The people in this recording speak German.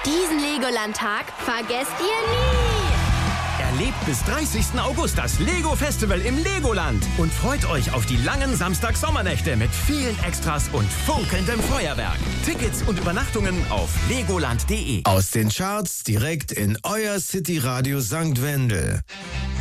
Diesen Legoland-Tag vergesst ihr nie. Erlebt bis 30. August das Lego Festival im Legoland und freut euch auf die langen Samstag-Sommernächte mit vielen Extras und funkelndem Feuerwerk. Tickets und Übernachtungen auf legoland.de. Aus den Charts direkt in euer City-Radio St. Wendel.